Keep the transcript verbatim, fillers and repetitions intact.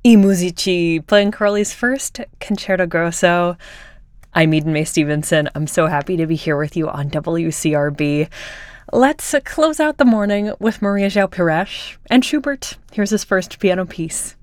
I Musici, playing Crowley's first Concerto Grosso. I'm Eden Mae Stevenson. I'm so happy to be here with you on W C R B. Let's close out the morning with Maria João Pires and Schubert. Here's his first piano piece.